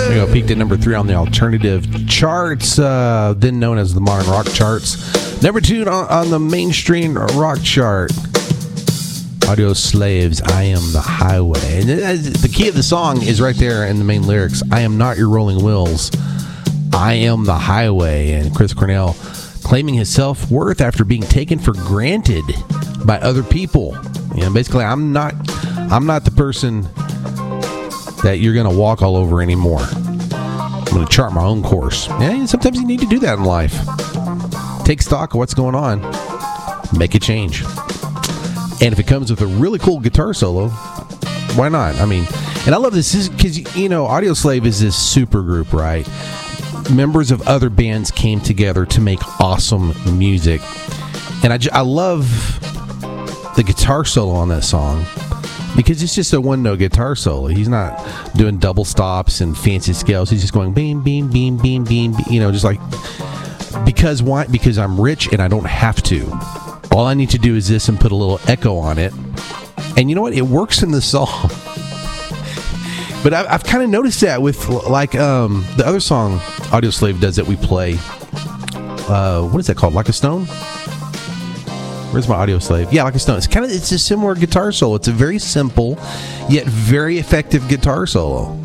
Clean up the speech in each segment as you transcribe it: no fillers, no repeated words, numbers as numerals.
There you go, peaked at number 3 on the alternative charts, then known as the modern rock charts. Number 2 on the mainstream rock chart. Audio Slaves, I Am the Highway. And the key of the song is right there in the main lyrics. I am not your rolling wheels. I am the highway. And Chris Cornell claiming his self-worth after being taken for granted by other people. You know, basically, I'm not the person that you're going to walk all over anymore. I'm going to chart my own course. Yeah, sometimes you need to do that in life. Take stock of what's going on. Make a change. And if it comes with a really cool guitar solo, why not? I mean, and I love this because, you know, Audio Slave is this super group, right? Members of other bands came together to make awesome music. And I love the guitar solo on that song because it's just a one-note guitar solo. He's not doing double stops and fancy scales. He's just going beam, beam, beam, beam, beam, you know, just like, because why? Because I'm rich and I don't have to. All I need to do is this and put a little echo on it. And you know what? It works in the song. But I've kind of noticed that with, like, the other song Audio Slave does that we play. What is that called? Like a Stone? Where's my Audio Slave? Yeah, Like a Stone. It's a similar guitar solo. It's a very simple, yet very effective guitar solo.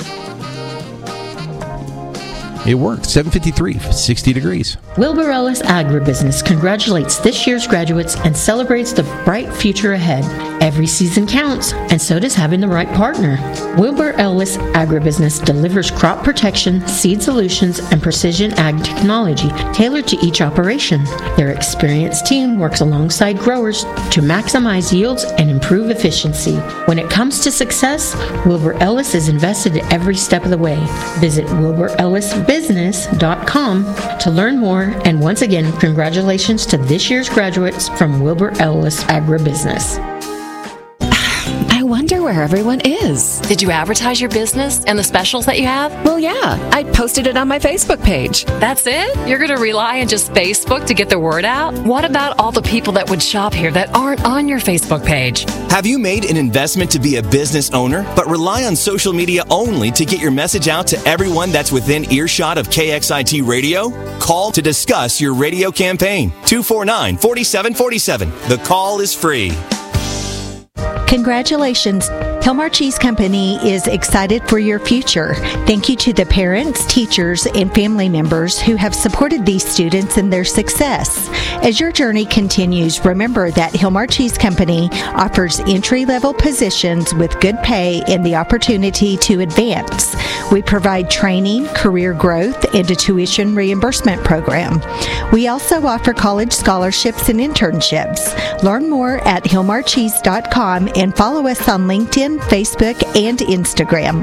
It worked. 753, 60 degrees. Wilbur Ellis Agribusiness congratulates this year's graduates and celebrates the bright future ahead. Every season counts, and so does having the right partner. Wilbur Ellis Agribusiness delivers crop protection, seed solutions, and precision ag technology tailored to each operation. Their experienced team works alongside growers to maximize yields and improve efficiency. When it comes to success, Wilbur Ellis is invested every step of the way. Visit WilburEllisBusiness.com to learn more, and once again, congratulations to this year's graduates from Wilbur Ellis Agribusiness. I wonder where everyone is. Did you advertise your business and the specials that you have? Well, yeah. I posted it on my Facebook page. That's it? You're going to rely on just Facebook to get the word out? What about all the people that would shop here that aren't on your Facebook page? Have you made an investment to be a business owner, but rely on social media only to get your message out to everyone that's within earshot of KXIT Radio? Call to discuss your radio campaign. 249-4747. The call is free. Congratulations. Hilmar Cheese Company is excited for your future. Thank you to the parents, teachers, and family members who have supported these students in their success. As your journey continues, remember that Hilmar Cheese Company offers entry-level positions with good pay and the opportunity to advance. We provide training, career growth, and a tuition reimbursement program. We also offer college scholarships and internships. Learn more at HilmarCheese.com and follow us on LinkedIn, Facebook, and Instagram.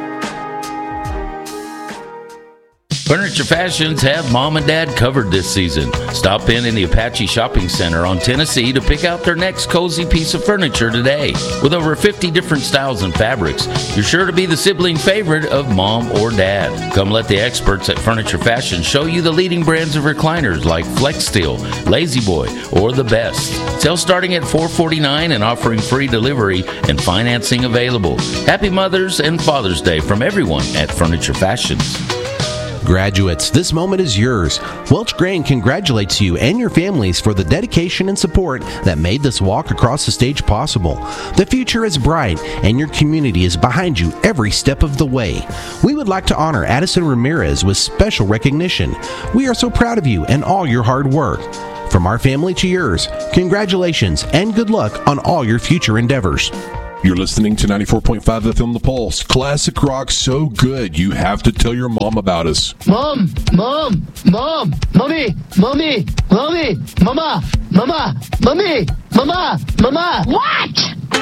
Furniture Fashions have Mom and Dad covered this season. Stop in the Apache Shopping Center on Tennessee to pick out their next cozy piece of furniture today. With over 50 different styles and fabrics, you're sure to be the sibling favorite of Mom or Dad. Come let the experts at Furniture Fashion show you the leading brands of recliners like FlexSteel, Lazy Boy, or The Best. Sales starting at $449 and offering free delivery and financing available. Happy Mother's and Father's Day from everyone at Furniture Fashions. Graduates, this moment is yours. Welch Grain congratulates you and your families for the dedication and support that made this walk across the stage possible. The future is bright, and your community is behind you every step of the way. We would like to honor Addison Ramirez with special recognition. We are so proud of you and all your hard work. From our family to yours, congratulations and good luck on all your future endeavors. You're listening to 94.5 FM The Pulse. Classic rock so good, you have to tell your mom about us. Mom, mommy, mama. What?